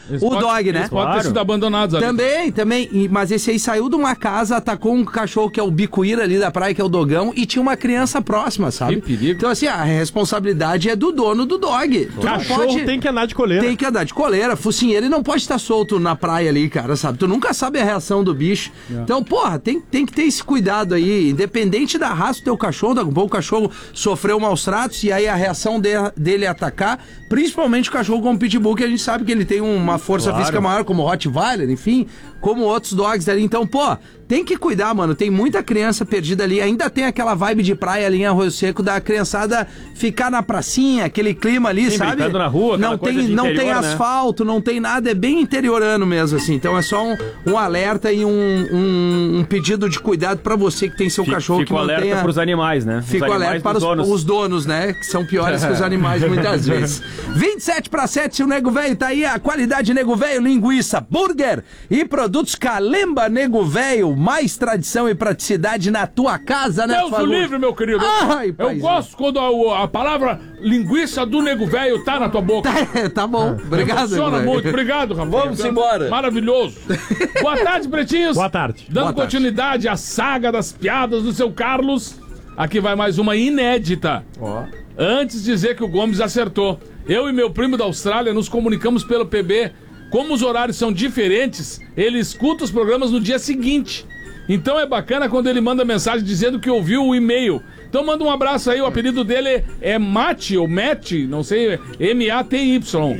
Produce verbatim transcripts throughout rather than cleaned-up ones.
Eles o pode, dog, né? Eles podem ter sido abandonados ali. Também, também. E- Mas esse aí saiu de uma casa, atacou um cachorro que é o bicuíra ali da praia, que é o dogão, e tinha uma criança próxima, sabe? Que perigo. Então, assim, a responsabilidade é do dono do dog. Tu não Cachorro pode- tem que andar de coleira. Tem que andar de coleira, focinheiro, ele não pode estar solto na praia ali, cara, sabe? Tu nunca sabe a reação do bicho. Então, porra, tem, tem que ter esse cuidado aí, independente da raça do teu cachorro, daqui a pouco o cachorro sofreu maus tratos e aí a reação de- dele é atacar, principalmente o cachorro como pitbull, que a gente sabe que ele tem uma força Claro. física maior, como o Rottweiler, enfim, como outros dogs ali. Então, pô, tem que cuidar, mano. Tem muita criança perdida ali. Ainda tem aquela vibe de praia ali em Arroio Seco da criançada ficar na pracinha, aquele clima ali, Sim, sabe? brincando na rua, aquela não coisa tem, de não interior, tem né? asfalto, não tem nada, é bem interiorano mesmo, assim. Então é só um, um alerta e um, um, um pedido de cuidado pra você que tem seu Fico, cachorro fico que alerta mantenha... pros animais, né? Os Fico animais alerta para dos os donos. os donos, né? Que são piores que os animais muitas vezes. vinte e sete para sete, o Nego Velho tá aí. A qualidade Nego Velho, linguiça, burger e produtos Calemba Nego Velho. Mais tradição e praticidade na tua casa, né? Deus o livre, meu querido. Ai, eu paizão. gosto quando a, a palavra linguiça do nego velho tá na tua boca. Tá, tá bom. Obrigado, Funciona Nego Velho. muito. Obrigado, Rafael. Vamos embora. Maravilhoso. Boa tarde, pretinhos. Boa tarde. Dando Boa tarde. continuidade à saga das piadas do seu Carlos, aqui vai mais uma inédita. Antes de dizer que o Gomes acertou. Eu e meu primo da Austrália nos comunicamos pelo P B. Como os horários são diferentes, ele escuta os programas no dia seguinte. Então é bacana quando ele manda mensagem dizendo que ouviu o e-mail. Então manda um abraço aí, o apelido dele é Mate, ou Matt, não sei, M A T Y.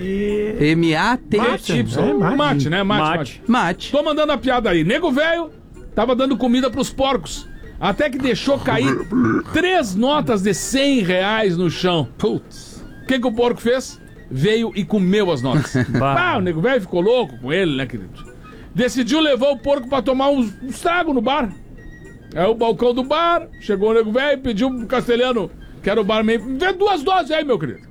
M A T Mate, Y. Y. É, Mate. Mate, né? Mate, Mate. Mate. Mate. Tô mandando a piada aí. Nego velho tava dando comida pros porcos. Até que deixou cair três notas de cem reais no chão. Putz. O que, que o porco fez? Veio e comeu as notas. Ah, o nego velho ficou louco com ele, né, querido? Decidiu levar o porco pra tomar um, um estrago no bar. Aí o balcão do bar, chegou o nego velho, pediu pro castelhano, que era o barman, vê duas doses aí, meu querido.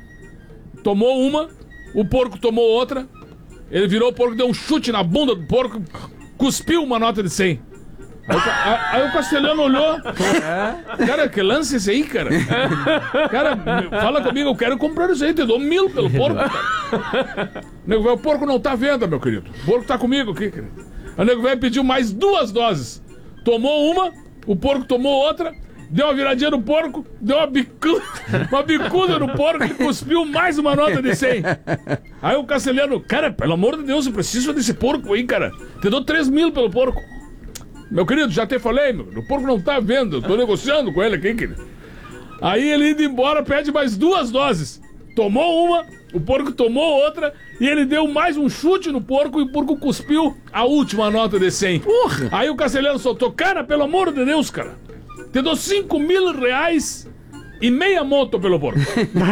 Tomou uma, o porco tomou outra, ele virou o porco, deu um chute na bunda do porco, cuspiu uma nota de cem. Aí, o ca- aí o castelhano olhou. Cara, que lance esse aí, cara? Cara, me- fala comigo, eu quero comprar isso aí, te dou mil pelo porco, cara. O nego velho, o porco não tá à venda, meu querido. O porco tá comigo aqui, querido. Aí o nego velho pediu mais duas doses. Tomou uma, o porco tomou outra, deu uma viradinha no porco, deu uma bicuda, uma bicuda no porco e cuspiu mais uma nota de cem. Aí o castelhano, cara, pelo amor de Deus, eu preciso desse porco aí, cara. Te dou três mil pelo porco. Meu querido, já te falei, meu, o porco não tá vendo, eu tô negociando com ele aqui, querido. Aí ele indo embora, pede mais duas doses. Tomou uma, o porco tomou outra, e ele deu mais um chute no porco, e o porco cuspiu a última nota de cem. Porra! Aí o castelhano soltou, cara, pelo amor de Deus, cara, te dou cinco mil reais e meia moto pelo porco.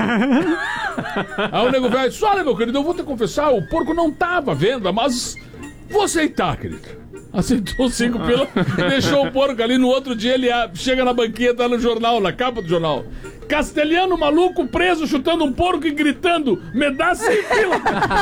Aí o nego velho disse, olha, meu querido, eu vou te confessar, o porco não tava à venda, mas vou aceitar, querido. Aceitou cinco pila, deixou o porco ali. No outro dia ele ah, chega na banquinha, tá no jornal, na capa do jornal. Castelhano maluco preso chutando um porco e gritando, me dá cem pila.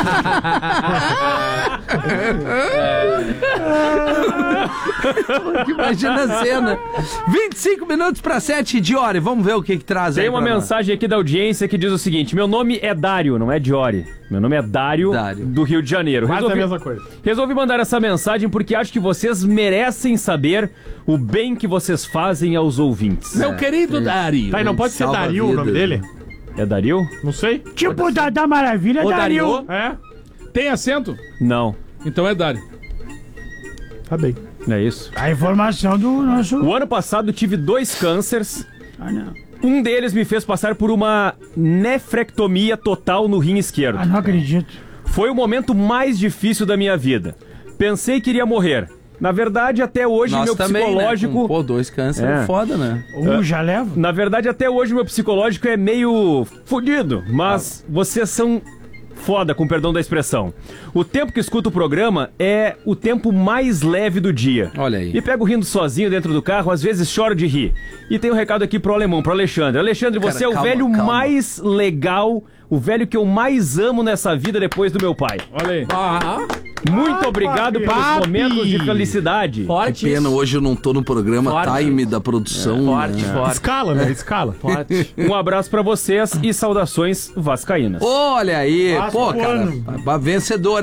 Imagina a cena. vinte e cinco minutos para sete, Diori. Vamos ver o que que traz aí. Tem uma pra nós. mensagem aqui da audiência que diz o seguinte: meu nome é Dário, não é Diori. Meu nome é Dário, Dário. do Rio de Janeiro. Quase a mesma coisa. resolvi mandar essa mensagem porque acho que vocês merecem saber o bem que vocês fazem aos ouvintes. Meu querido Dário. Tá, e não pode ser Salva Dario o vidas. nome dele? É Dario? Não sei. Tipo da, da Maravilha, Ô, Dario. Dario? É? Tem acento? Não, Então é Dário. Tá bem. não é isso. A informação do nosso... O ano passado tive dois cânceres. Ah, não. Um deles me fez passar por uma nefrectomia total no rim esquerdo. Ah, não acredito. Foi o momento mais difícil da minha vida. Pensei que iria morrer. Na verdade, até hoje, Nós meu também, psicológico... né? Com, pô, dois cânceres é É. foda, né? Um já leva? Na verdade, até hoje, meu psicológico é meio fudido. Mas vocês são foda, com perdão da expressão. O tempo que escuto o programa é o tempo mais leve do dia. Olha aí. E pego rindo sozinho dentro do carro, às vezes choro de rir. E tem um recado aqui pro alemão, pro Alexandre. Alexandre, Cara, você é o calma, velho calma. mais legal, o velho que eu mais amo nessa vida depois do meu pai. Olha aí. Muito obrigado pelos papi. momentos de felicidade. Que Forte. pena, hoje eu não tô no programa Forte. time da produção. Forte, né? forte. Escala, né? Escala. Forte. Um abraço pra vocês e saudações vascaínas. Olha aí, Vasco pô, cara, ano. vencedor.